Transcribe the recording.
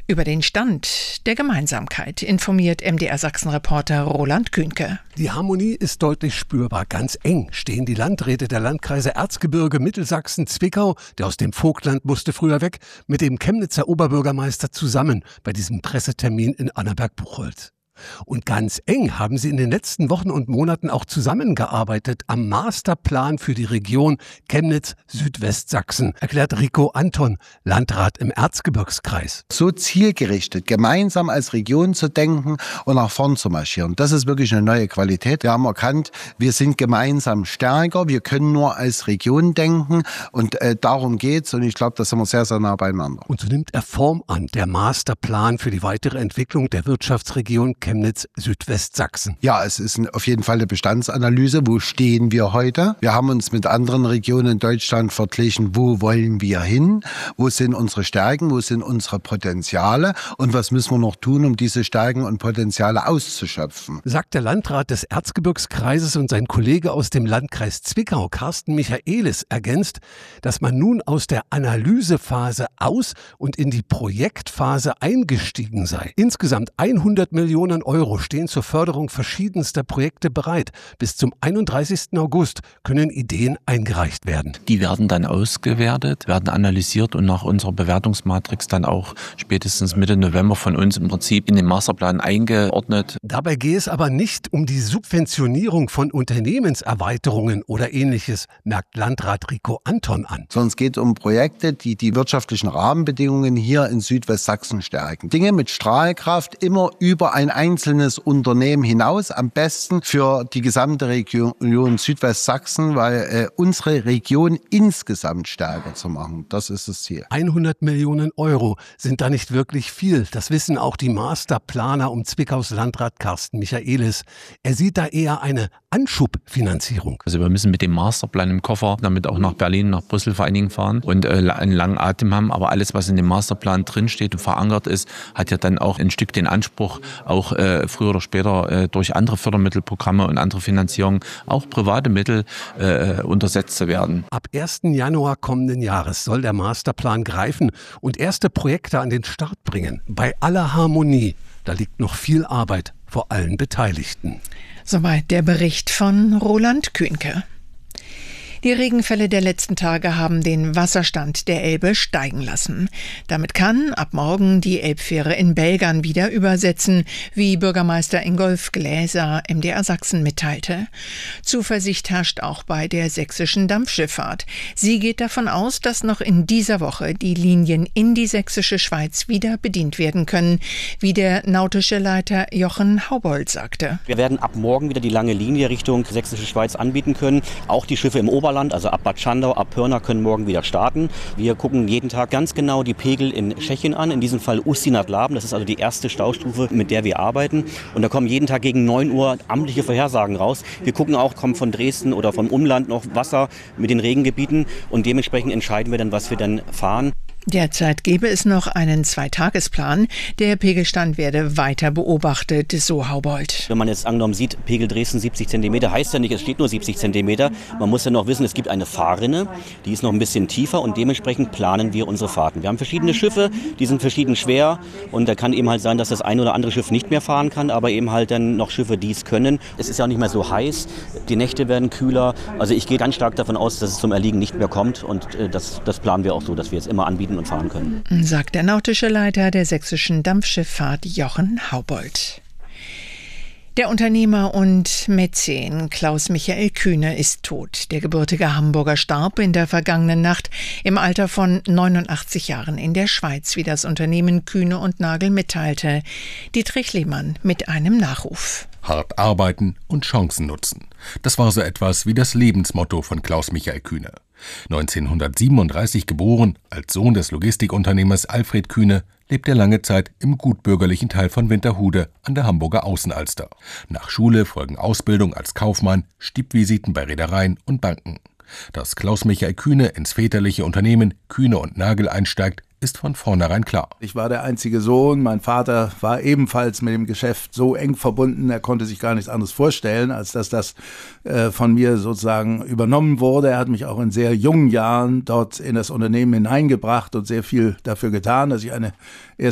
Über den Stand der Gemeinsamkeit informiert MDR-Sachsen-Reporter Roland Kühnke. Die Harmonie ist deutlich spürbar. Ganz eng stehen die Landräte der Landkreise Erzgebirge, Mittelsachsen, Zwickau, der aus dem Vogtland musste früher weg, mit dem Chemnitzer Oberbürgermeister zusammen bei diesem Pressetermin in Annaberg-Buchholz. Und ganz eng haben sie in den letzten Wochen und Monaten auch zusammengearbeitet am Masterplan für die Region Chemnitz-Südwestsachsen, erklärt Rico Anton, Landrat im Erzgebirgskreis. So zielgerichtet, gemeinsam als Region zu denken und nach vorn zu marschieren, das ist wirklich eine neue Qualität. Wir haben erkannt, wir sind gemeinsam stärker, wir können nur als Region denken und darum geht's und ich glaube, da sind wir sehr, sehr nah beieinander. Und so nimmt er Form an, der Masterplan für die weitere Entwicklung der Wirtschaftsregion Chemnitz-Südwestsachsen. Ja, es ist auf jeden Fall eine Bestandsanalyse. Wo stehen wir heute? Wir haben uns mit anderen Regionen in Deutschland verglichen. Wo wollen wir hin? Wo sind unsere Stärken? Wo sind unsere Potenziale? Und was müssen wir noch tun, um diese Stärken und Potenziale auszuschöpfen? Sagt der Landrat des Erzgebirgskreises und sein Kollege aus dem Landkreis Zwickau, Carsten Michaelis, ergänzt, dass man nun aus der Analysephase aus und in die Projektphase eingestiegen sei. Insgesamt 100 Millionen Euro stehen zur Förderung verschiedenster Projekte bereit. Bis zum 31. August können Ideen eingereicht werden. Die werden dann ausgewertet, werden analysiert und nach unserer Bewertungsmatrix dann auch spätestens Mitte November von uns im Prinzip in den Masterplan eingeordnet. Dabei gehe es aber nicht um die Subventionierung von Unternehmenserweiterungen oder Ähnliches, merkt Landrat Rico Anton an. Sondern es geht um Projekte, die die wirtschaftlichen Rahmenbedingungen hier in Südwestsachsen stärken. Dinge mit Strahlkraft immer über ein einzelnes Unternehmen hinaus, am besten für die gesamte Region Südwestsachsen, weil unsere Region insgesamt stärker zu machen. Das ist das Ziel. 100 Millionen Euro sind da nicht wirklich viel. Das wissen auch die Masterplaner um Zwickaus Landrat Carsten Michaelis. Er sieht da eher eine Anschubfinanzierung. Also wir müssen mit dem Masterplan im Koffer damit auch nach Berlin, nach Brüssel vor allen Dingen fahren und einen langen Atem haben. Aber alles, was in dem Masterplan drinsteht und verankert ist, hat ja dann auch ein Stück den Anspruch, auch früher oder später durch andere Fördermittelprogramme und andere Finanzierungen, auch private Mittel untersetzt zu werden. Ab 1. Januar kommenden Jahres soll der Masterplan greifen und erste Projekte an den Start bringen. Bei aller Harmonie, da liegt noch viel Arbeit vor allen Beteiligten. Soweit der Bericht von Roland Kühnke. Die Regenfälle der letzten Tage haben den Wasserstand der Elbe steigen lassen. Damit kann ab morgen die Elbfähre in Belgern wieder übersetzen, wie Bürgermeister Ingolf Gläser MDR Sachsen mitteilte. Zuversicht herrscht auch bei der sächsischen Dampfschifffahrt. Sie geht davon aus, dass noch in dieser Woche die Linien in die sächsische Schweiz wieder bedient werden können, wie der nautische Leiter Jochen Haubold sagte. Wir werden ab morgen wieder die lange Linie Richtung sächsische Schweiz anbieten können. Auch die Schiffe im Oberland, also ab Bad Schandau, ab Pirna, können morgen wieder starten. Wir gucken jeden Tag ganz genau die Pegel in Tschechien an, in diesem Fall Ústí-nad-Labem. Das ist also die erste Staustufe, mit der wir arbeiten. Und da kommen jeden Tag gegen 9 Uhr amtliche Vorhersagen raus. Wir gucken auch, kommt von Dresden oder vom Umland noch Wasser mit den Regengebieten. Und dementsprechend entscheiden wir dann, was wir dann fahren. Derzeit gäbe es noch einen 2-Tagesplan. Der Pegelstand werde weiter beobachtet, so Haubold. Wenn man jetzt angenommen sieht, Pegel Dresden 70 cm, heißt ja nicht, es steht nur 70 cm. Man muss ja noch wissen, es gibt eine Fahrrinne, die ist noch ein bisschen tiefer und dementsprechend planen wir unsere Fahrten. Wir haben verschiedene Schiffe, die sind verschieden schwer und da kann eben halt sein, dass das eine oder andere Schiff nicht mehr fahren kann, aber eben halt dann noch Schiffe, die es können. Es ist ja auch nicht mehr so heiß, die Nächte werden kühler. Also ich gehe ganz stark davon aus, dass es zum Erliegen nicht mehr kommt und das planen wir auch so, dass wir es immer anbieten und fahren können. Sagt der nautische Leiter der sächsischen Dampfschifffahrt Jochen Haubold. Der Unternehmer und Mäzen Klaus-Michael Kühne ist tot. Der gebürtige Hamburger starb in der vergangenen Nacht im Alter von 89 Jahren in der Schweiz, wie das Unternehmen Kühne und Nagel mitteilte. Dietrich Lehmann mit einem Nachruf. Hart arbeiten und Chancen nutzen. Das war so etwas wie das Lebensmotto von Klaus-Michael Kühne. 1937 geboren, als Sohn des Logistikunternehmers Alfred Kühne, lebt er lange Zeit im gutbürgerlichen Teil von Winterhude an der Hamburger Außenalster. Nach Schule folgen Ausbildung als Kaufmann, Stippvisiten bei Reedereien und Banken. Dass Klaus-Michael Kühne ins väterliche Unternehmen Kühne und Nagel einsteigt, ist von vornherein klar. Ich war der einzige Sohn, mein Vater war ebenfalls mit dem Geschäft so eng verbunden, er konnte sich gar nichts anderes vorstellen, als dass das von mir sozusagen übernommen wurde. Er hat mich auch in sehr jungen Jahren dort in das Unternehmen hineingebracht und sehr viel dafür getan, dass ich eine